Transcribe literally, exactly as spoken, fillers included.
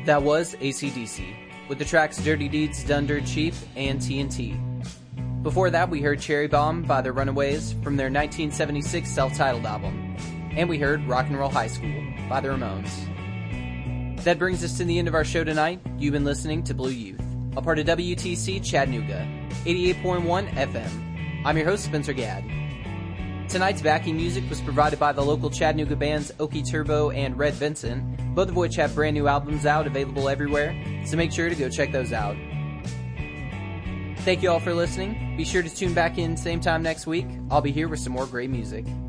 That was A C D C, with the tracks Dirty Deeds Done Dirt Cheap and T N T. Before that, we heard Cherry Bomb by the Runaways from their nineteen seventy-six self-titled album. And we heard Rock and Roll High School by the Ramones. That brings us to the end of our show tonight. You've been listening to Blue Youth, a part of W T C Chattanooga, eighty-eight point one F M. I'm your host, Spencer Gadd. Tonight's backing music was provided by the local Chattanooga bands Okie Turbo and Red Vincent, both of which have brand new albums out available everywhere, so make sure to go check those out. Thank you all for listening. Be sure to tune back in same time next week. I'll be here with some more great music.